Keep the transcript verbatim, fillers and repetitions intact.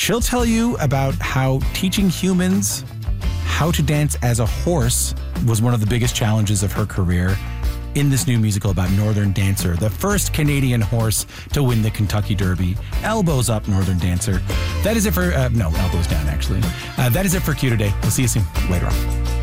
She'll tell you about how teaching humans how to dance as a horse was one of the biggest challenges of her career in this new musical about Northern Dancer, the first Canadian horse to win the Kentucky Derby. Elbows up, Northern Dancer. That is it for, uh, no, elbows down, actually. Uh, that is it for Q Today. We'll see you soon. Later on.